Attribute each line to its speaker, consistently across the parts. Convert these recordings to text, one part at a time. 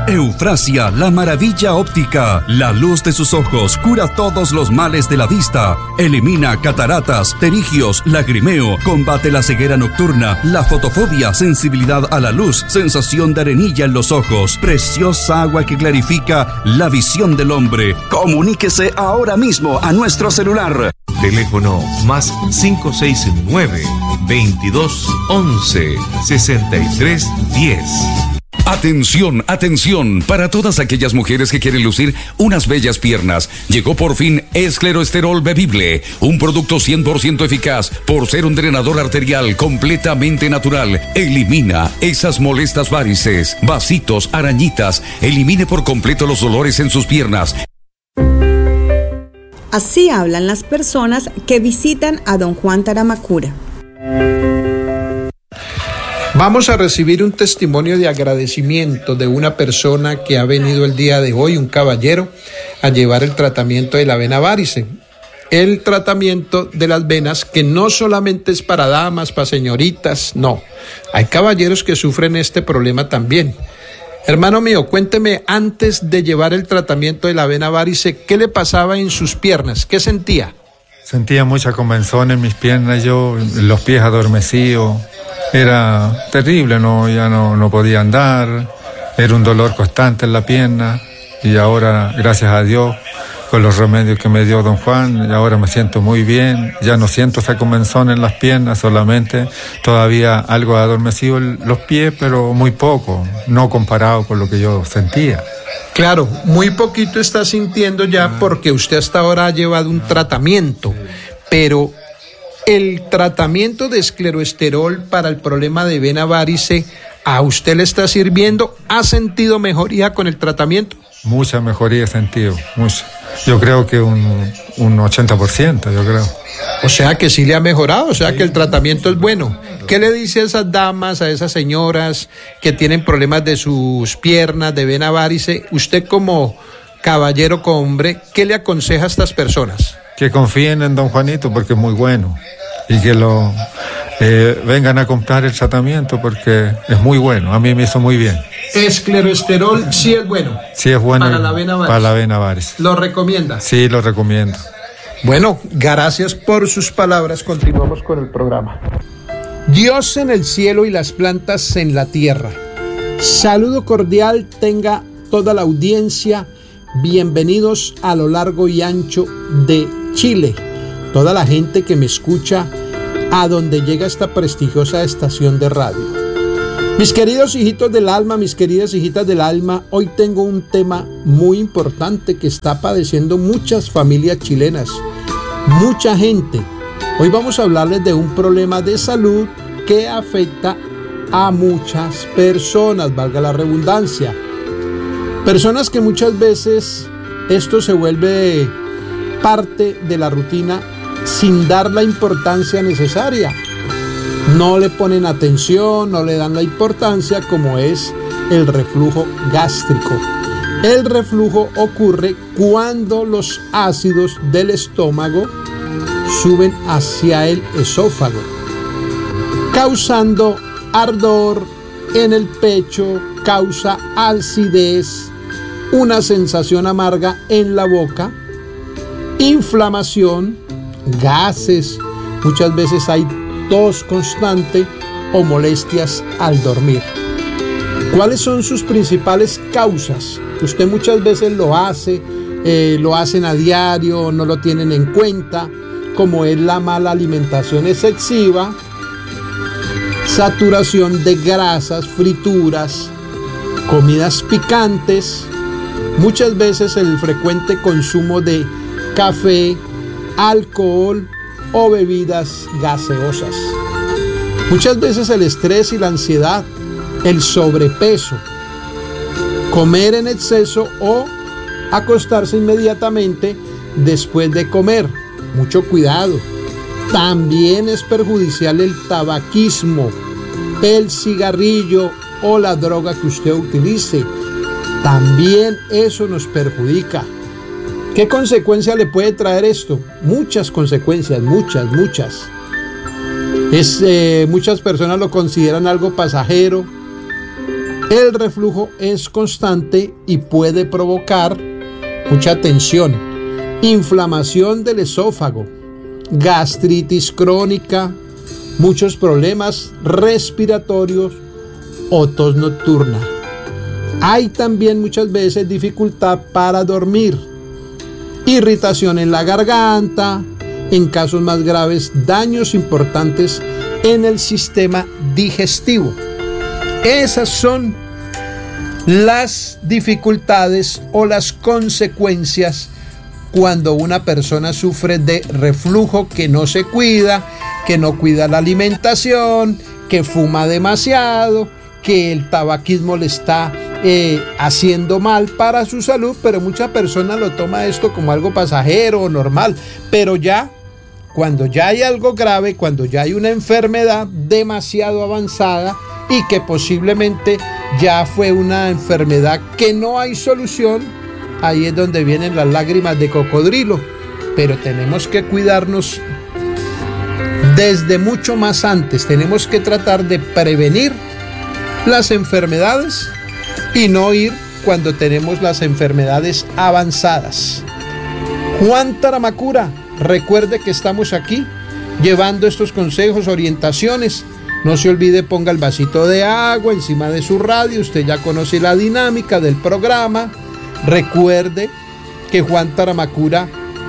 Speaker 1: Eufrasia, la maravilla óptica. La luz de sus ojos cura todos los males de la vista. Elimina cataratas, pterigios, lagrimeo. Combate la ceguera nocturna, la fotofobia, sensibilidad a la luz, sensación de arenilla en los ojos. Preciosa agua que clarifica la visión del hombre. Comuníquese ahora mismo a nuestro celular.
Speaker 2: Teléfono más 569-2211-6310.
Speaker 3: Atención, atención, para todas aquellas mujeres que quieren lucir unas bellas piernas. Llegó por fin Escleroesterol Bebible, un producto 100% eficaz por ser un drenador arterial completamente natural. Elimina esas molestas varices, vasitos, arañitas. Elimine por completo los dolores en sus piernas.
Speaker 4: Así hablan las personas que visitan a don Juan Taramacura.
Speaker 5: Vamos a recibir un testimonio de agradecimiento de una persona que ha venido el día de hoy, un caballero, a llevar el tratamiento de la vena varice. El tratamiento de las venas que no solamente es para damas, para señoritas, no. Hay caballeros que sufren este problema también. Hermano mío, cuénteme, antes de llevar el tratamiento de la vena varice, ¿qué le pasaba en sus piernas? ¿Qué sentía?
Speaker 6: Sentía mucha comezón en mis piernas, los pies adormecidos. Era terrible, ya no podía andar, era un dolor constante en la pierna y ahora, gracias a Dios, con los remedios que me dio don Juan, y ahora me siento muy bien, ya no siento esa comezón en las piernas, solamente todavía algo adormecido los pies, pero muy poco, no comparado con lo que yo sentía.
Speaker 5: Claro, muy poquito está sintiendo ya porque usted hasta ahora ha llevado un tratamiento, pero el tratamiento de escleroesterol para el problema de vena varice, ¿a usted le está sirviendo? ¿Ha sentido mejoría con el tratamiento?
Speaker 6: Mucha mejoría he sentido, mucha. Yo creo que un 80%, yo creo.
Speaker 5: O sea que sí le ha mejorado, o sea que el tratamiento es bueno. ¿Qué le dice a esas damas, a esas señoras que tienen problemas de sus piernas, de vena varice? Usted como caballero, como hombre, ¿qué le aconseja a estas personas?
Speaker 6: Que confíen en don Juanito porque es muy bueno y que vengan a comprar el tratamiento porque es muy bueno, a mí me hizo muy bien.
Speaker 5: Escleroesterol sí es bueno.
Speaker 6: Sí es bueno
Speaker 5: para la vena varice.
Speaker 6: Para la vena varice.
Speaker 5: ¿Lo recomienda?
Speaker 6: Sí, lo recomiendo.
Speaker 5: Bueno, gracias por sus palabras. Continuamos con el programa. Dios en el cielo y las plantas en la tierra. Saludo cordial tenga toda la audiencia. Bienvenidos a lo largo y ancho de Chile. Toda la gente que me escucha a donde llega esta prestigiosa estación de radio. Mis queridos hijitos del alma, mis queridas hijitas del alma, hoy tengo un tema muy importante que está padeciendo muchas familias chilenas, mucha gente. Hoy vamos a hablarles de un problema de salud que afecta a muchas personas, valga la redundancia. Personas que muchas veces esto se vuelve parte de la rutina sin dar la importancia necesaria. No le ponen atención, no le dan la importancia como es el reflujo gástrico. El reflujo ocurre cuando los ácidos del estómago suben hacia el esófago, causando ardor en el pecho, causa acidez, una sensación amarga en la boca, inflamación, gases, muchas veces hay tos constante o molestias al dormir. ¿Cuáles son sus principales causas? Usted muchas veces lo hacen a diario, no lo tienen en cuenta, como es la mala alimentación excesiva, saturación de grasas, frituras, comidas picantes, muchas veces el frecuente consumo de café, alcohol o bebidas gaseosas. Muchas veces el estrés y la ansiedad, el sobrepeso, comer en exceso o acostarse inmediatamente después de comer. Mucho cuidado. También es perjudicial el tabaquismo, el cigarrillo o la droga que usted utilice. También eso nos perjudica. ¿Qué consecuencia le puede traer esto? Muchas consecuencias, muchas. Muchas personas lo consideran algo pasajero, El reflujo es constante y puede provocar mucha tensión, inflamación del esófago, gastritis crónica, muchos problemas respiratorios o tos nocturna. Hay también muchas veces dificultad para dormir, irritación en la garganta, en casos más graves, daños importantes en el sistema digestivo. Esas son las dificultades o las consecuencias cuando una persona sufre de reflujo, que no se cuida, que no cuida la alimentación, que fuma demasiado, que el tabaquismo le está haciendo mal para su salud, pero mucha persona lo toma esto como algo pasajero o normal, pero ya cuando ya hay algo grave, cuando ya hay una enfermedad demasiado avanzada y que posiblemente ya fue una enfermedad que no hay solución, ahí es donde vienen las lágrimas de cocodrilo. Pero tenemos que cuidarnos desde mucho más antes. Tenemos que tratar de prevenir las enfermedades y no ir cuando tenemos las enfermedades avanzadas. Juan Taramacura, recuerde que estamos aquí llevando estos consejos, orientaciones. No se olvide, ponga el vasito de agua encima de su radio. Usted ya conoce la dinámica del programa. Recuerde que Juan Taramacura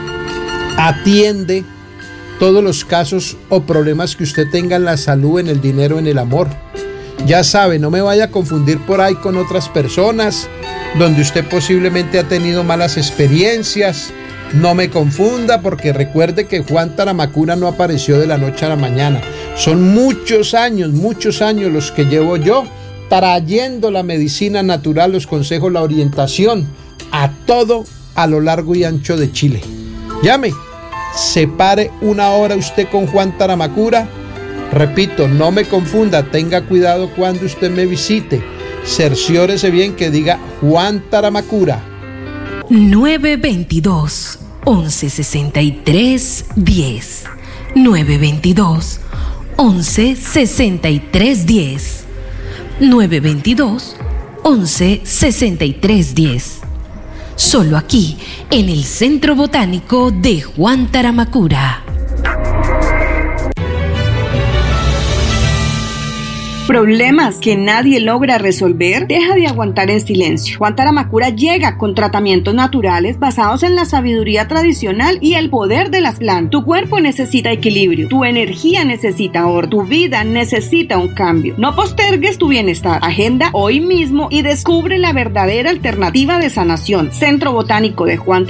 Speaker 5: atiende todos los casos o problemas que usted tenga en la salud, en el dinero, en el amor. Ya sabe, no me vaya a confundir por ahí con otras personas donde usted posiblemente ha tenido malas experiencias. No me confunda, porque recuerde que Juan Taramacura no apareció de la noche a la mañana. Son muchos años los que llevo yo trayendo la medicina natural, los consejos, la orientación a todo a lo largo y ancho de Chile. Llame, separe una hora usted con Juan Taramacura. Repito, no me confunda, tenga cuidado cuando usted me visite. Cerciórese bien que diga Juan Taramacura.
Speaker 7: 922-1163-10. 922-1163-10. 922-1163-10. Solo aquí, en el Centro Botánico de Juan Taramacura.
Speaker 4: ¿Problemas que nadie logra resolver? Deja de aguantar en silencio. Juan Taramacura llega con tratamientos naturales basados en la sabiduría tradicional y el poder de las plantas. Tu cuerpo necesita equilibrio, tu energía necesita orden, tu vida necesita un cambio. No postergues tu bienestar. Agenda hoy mismo y descubre la verdadera alternativa de sanación. Centro Botánico de Juan Taramacura.